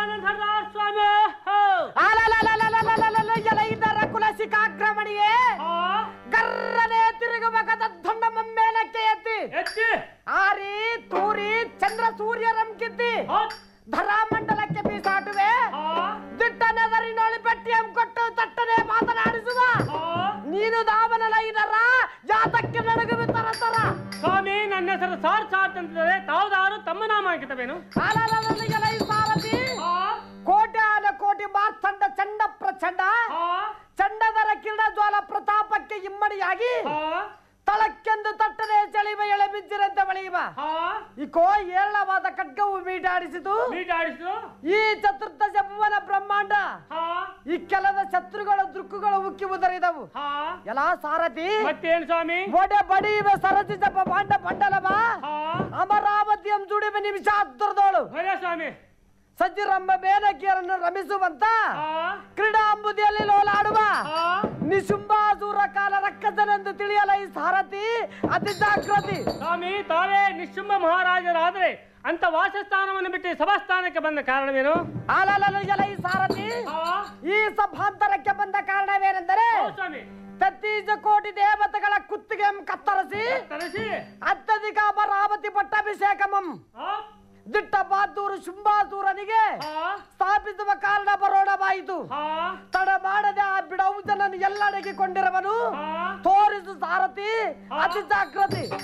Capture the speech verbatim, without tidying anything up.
ಸ್ವಾಮಿ ಇದರ ಕುಲಸಿಕಾಕ್ರಮಣಿಯೇ ಗರ್ರನೆ ತಿರುಗುವ ಗದದ್ದೊಂಡ ಮೇಲಕ್ಕೆ ಎತ್ತಿ ಎತ್ತಿ ಆರಿ ತೂರಿ ಚಂದ್ರ ಸೂರ್ಯರಂ ಕಿತ್ತಿ ಧರಾಮಂಡಲಕ್ಕೆ ಬೀಸಾಟುವೆ ದಿಟ್ಟ ನೆದರಿನೊಳಿ ಪೆಟ್ಟಿಯಂ ಕೊಟ್ಟು ತಟ್ಟನೆ ಮಾತನಾಡಿಸುವ ನೀನು ದಾವನಲ ಇದರ ಜಾತಕ್ಕೆ ನಡುಗುವೆ ತರ ತರ. ಸ್ವಾಮಿ ನನ್ನ ಹೆಸರು ಸಾರ್ ಸಾರ್ ಅಂತಿದ್ದಾರೆ, ತಾವುದಾರು ತಮ್ಮ ನಾಮ ಹಾಕಿತವೇನು? ಸಾರಥಿ ಕೋಟೆ ಆಲ ಕೋಟಿ ಮಾರ್ತಂಡ ಚಂಡ ಪ್ರಚಂಡ ಚಂಡದರ ಕಿರಣ ಜ್ವಾಲ ಪ್ರತಾಪಕ್ಕೆ ಇಮ್ಮಡಿಯಾಗಿ ತಳಕ್ಕೆಂದು ತಟ್ಟನೆ ಚಳಿವ ಎಳೆ ಬಿದ್ದಿರಂತೆ ಬಳಿಯುವ ಇಕೋ ಏರಳವಾದ ಖಡ್ಗವು ಮೀಟಾಡಿಸಿತು ಈ ಚತುರ್ದಶ ಭುವನ ಬ್ರಹ್ಮಾಂಡ ಈ ಕೆಲದ ಶತ್ರುಗಳ ದೃಕ್ಕುಗಳು ಉಕ್ಕಿ ಉದರಿದವು. ಎಲ್ಲ ಸಾರಥಿ ಮತ್ತೇನು ಸ್ವಾಮಿ? ಒಡೆ ಬಡಿಯುವ ಸರತಿ ಜಪ ಬಾಂಡ ಮಂಡಲವ ಅಮರಾವತಿಯಂ ಜುಡಿವ ನಿಮಿಷ ಹತ್ತರದೋಳು ಸ್ವಾಮಿ ಸಜ್ಜಿರಂಬ ಬೇನಕಿಯರನ್ನು ರಮಿಸುವಂತ ಕ್ರೀಡಾಂಬುದಿಯಲ್ಲಿ ಲೋಲಾಡುವ ನಿಶುಂಬಾಸೂರ ಕಾಲ ರಕ್ಕಸನೆಂದು ತಿಳಿಯಲ ಈ ಸಾರಥಿ ಅತಿ ಜಾಗೃತಿ. ಸ್ವಾಮಿ ತಾವೇ ನಿಶುಂಬ ಮಹಾರಾಜರಾದ್ರೆ ಅಂತ ವಾಸಸ್ಥಾನವನ್ನು ಬಿಟ್ಟು ಸಭಾಸ್ಥಾನಕ್ಕೆ ಬಂದ ಕಾರಣವೇನು? ಆಲಲ ಈ ಸಾರಥಿ ಈ ಸಭಾಂತರಕ್ಕೆ ಬಂದ ಕಾರಣವೇನೆಂದರೆ ತತ್ತೀಜ ಕೋಟಿ ದೇವತೆಗಳ ಕುತ್ತಿಗೆ ಕತ್ತರಿಸಿ ಅತ್ಯಧಿಕ ಅಮರಾವತಿ ಪಟ್ಟಾಭಿಷೇಕಮಂ ದಿಟ್ಟ ಬಾದೂರು ಶುಂಭಾಸೂರನಿಗೆ ಸ್ಥಾಪಿಸುವ ಕಾರಣ ಬರೋಣವಾಯಿತು. ತಡ ಮಾಡದೆ ಆ ಬಿಡೌಜನನ್ನು ಎಲ್ಲೆಡೆಗೆ ಕೊಂಡಿರುವನು ತೋರಿಸು ಸಾರಥಿ ಅತಿ ಜಾಗೃತಿ.